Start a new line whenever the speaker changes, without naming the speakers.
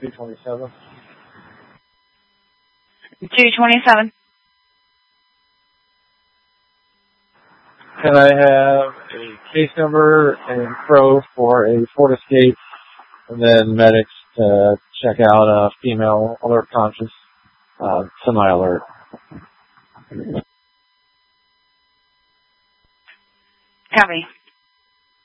227.
227.
Can I have a case number and info for a Ford Escape, and then medics to check out a female alert conscious, semi-alert?
Copy.